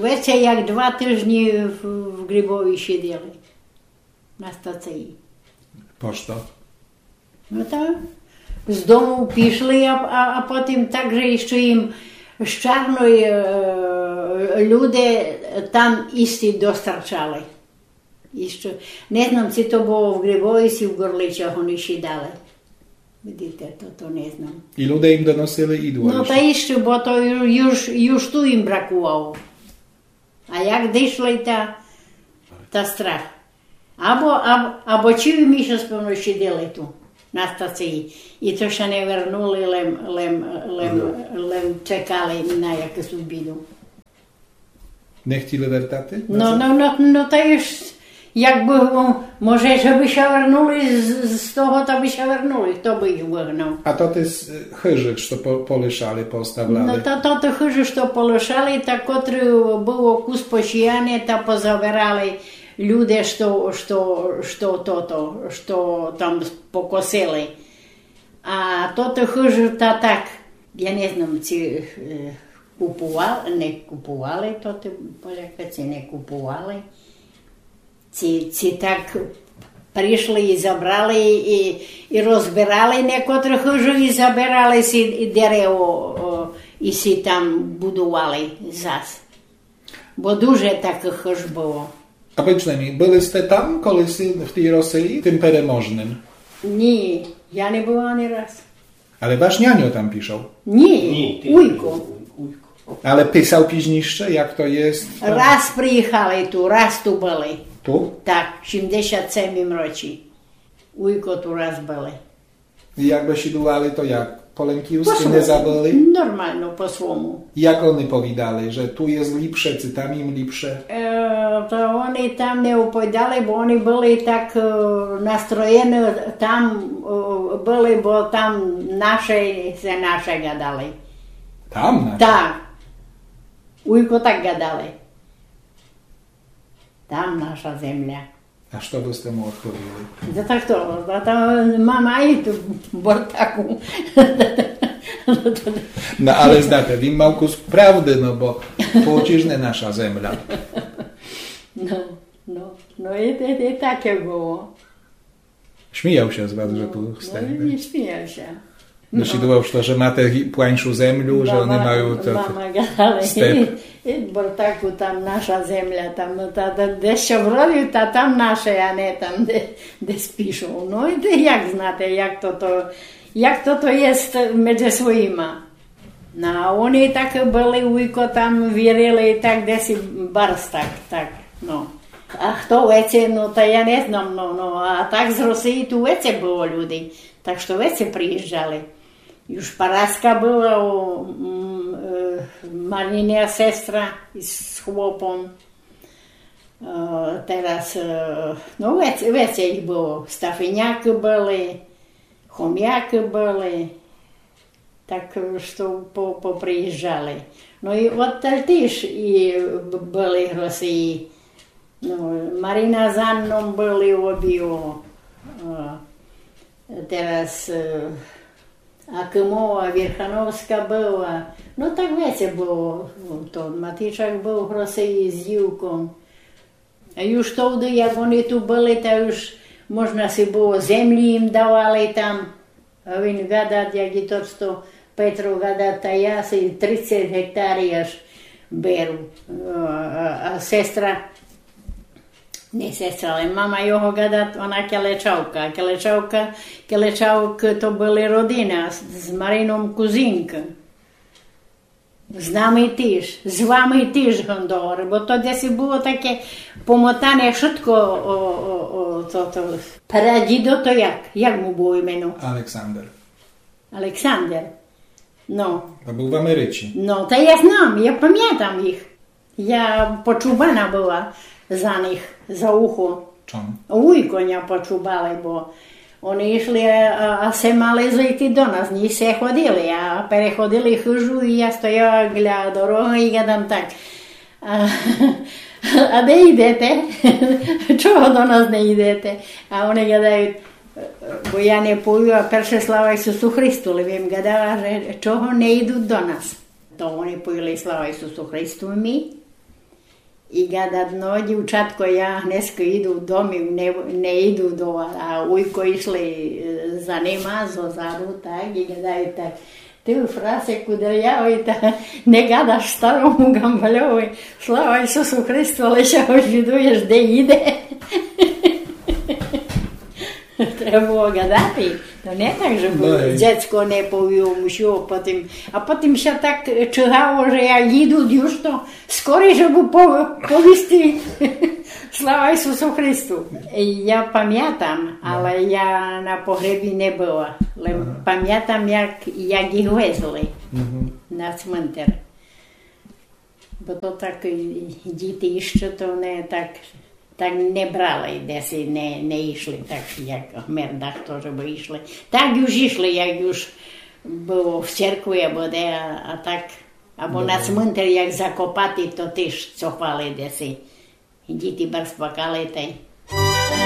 Вece як 2 тижні в Грибові сиділи на стації. Pošto? No tak. Z domu пішли, а потім також ще їм з Чарної люди там істі достарчали. Не знам, чи то було в Грибові, чи в Горличах вони сідали. Видите, to не знам. I ludzie im donosili idło. No to jeszcze, bo to już tu im brakowało. A jak dyszli, to strach. Або цілий місяць, певно, сиділи тут, на стації. І то ще не вернули, лем чекали на якусь обіду. Не хотіли вертати? Ну, то ж, якби, може, щоб ще вернули з того, то би ще вернули, хто би їх вигнав. А то ти хижик, що полишали, поставляли? Ну, то хижик, що полишали, та котрі було кус почияне, та позабирали люди, що там покосили. А то хижик, та так, я не знаю, ці не купували, то поляки ці не купували. Ці так прийшли і забрали, і розбирали некотрі хижі, і забирали і дерево, і сі там будували зас. Бо дуже таких хиж було. A powiedzcie mi, byliście tam колись в тій Росії, тим переможним? Ні, я не була ні раз. Ale wasz nianio tam piszą? Ні, Ujko. Ale pisał piźniszcze, jak to jest? Tam? Раз приїхали tu, раз tu були. Tu? Так, в 77 році. Ujko tu раз були. I jakby sidłali, to jak? Polenkiuskie nie zabyli? Нормально, по-своєму. Jak oni powiadali, że tu jest lepsze, czy tam im lepsze? To oni tam не оповідали, бо вони були так настроєні, там були, бо там наші гадали. Tam? Nasze? Так. Ujko так гадали. Там наша земля. A co byście mu odpowiedzieli? За так то, мама і tu борtaку. No ale znate, w Małkus prawdy, no bo płocisz nie nasza zemla. No i takie było. Śmiał się z was, że tu stali. No nie śmiał się. No sidłał to, że ma tę płańszu zemlu, że one mają to Mama gadala, i bortaku tam nasza zemля, tam де що вроді, та там наше, а не там, де спішу. Ну і як знати, як то є між своїми. No, вони так були, Ujko там вірили, і так десь барс так, ну. А хто веце, ну, та я не знам, ну, а так з Росії ту веце було люди, так що веце приїжджали. Już Paraska była u Marinia sestra z chłopem. Teraz, no wiecie ich było. Stafiniaki byli, chomiaki byli. Tak, że poprijeżdżali. No i od też i byli w Rosji. No, Marina z Anną byli obie. Teraz a Kymowa, Wierchanowska była. No tak wiecie było. To Matyczak był w Rosji z Jułką. A już wtedy, jak oni tu byli, to już można sobie było ziemi im dawali tam. A він гадать, як і то, що Петро гадать, та я 30 гектарів аж беру. А сестра, не сестра, але мама його гадать, вона Келечавка. Келечавки то були родина з Марином Кузинка. З нами теж, з вами теж говорить, бо то десь було таке помотане швидко, передідо то як му було іменно? Олександр. No. To był w Ameryce. No, to ja znam, ja pamiętam ich. Ja poczubana była za nich, za ucho. Czemu? Ujkonia poczubali, bo oni išli, a se mali zajти do nas, nie se chodili, a переходили хижу, і я стояла біля дороги і гадам так, а де йдете? Чого до нас не йдете? А вони гадають, бо я не пою, а перше слава Ісусу Христу, але їм гадала, що чого не йдуть до нас. То вони поїли слава Ісусу Христу і ми, І гададно, дівчатко, я гнеска йду в домі, не йду до, а уйко йшли за нема, зозаду, так, і гадають так. Ти, фрасе кудрявий, та не гадаш старому гамбальові, слава Ісусу Христу, але ще ожидуєш, де їде. Треба було гадати, то не так, щоб дядько не повів, що потім. А потім ще так чигало, що я їду, już то скоріше, щоб повісти слава Ісусу Христу. Я пам'ятам, але я на погребі не була. Але пам'ятам, як їх везли на цвинтар. Бо то так діти ще то не так не брали, десь не йшли, так як в Мердах теж би йшли. Так już йшли, як już було в церкві або де, а так, або на цвинтар, як закопати, то теж цопали десь. Діти барспакали, та й